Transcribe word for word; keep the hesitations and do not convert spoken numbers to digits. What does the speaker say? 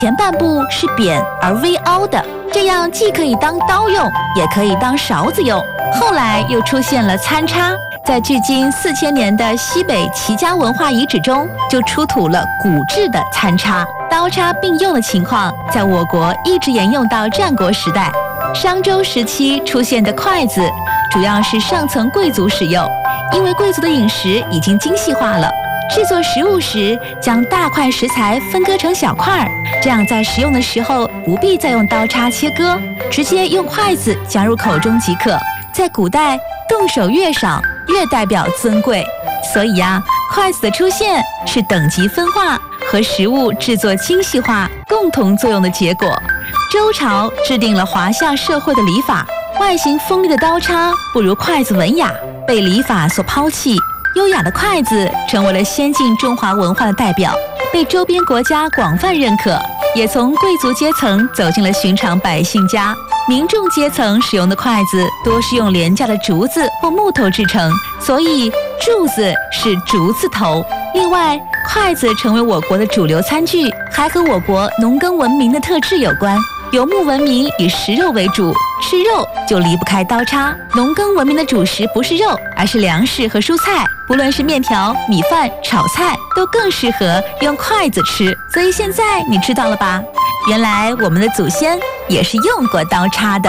前半部是扁而微凹的，这样既可以当刀用，也可以当勺子用。后来又出现了参差，在距今四千年的西北齐家文化遗址中，就出土了骨制的参差。刀叉并用的情况，在我国一直沿用到战国时代。商周时期出现的筷子，主要是上层贵族使用，因为贵族的饮食已经精细化了。制作食物时，将大块食材分割成小块，这样在食用的时候不必再用刀叉切割，直接用筷子夹入口中即可。在古代，动手越少，越代表尊贵，所以啊，筷子的出现是等级分化和食物制作精细化共同作用的结果。周朝制定了华夏社会的礼法，外形锋利的刀叉不如筷子文雅，被礼法所抛弃。优雅的筷子成为了先进中华文化的代表，被周边国家广泛认可，也从贵族阶层走进了寻常百姓家。民众阶层使用的筷子多是用廉价的竹子或木头制成，所以柱子是竹字头。另外，筷子成为我国的主流餐具，还和我国农耕文明的特质有关。游牧文明以食肉为主，吃肉就离不开刀叉。农耕文明的主食不是肉，而是粮食和蔬菜，不论是面条、米饭、炒菜，都更适合用筷子吃。所以现在你知道了吧？原来我们的祖先也是用过刀叉的。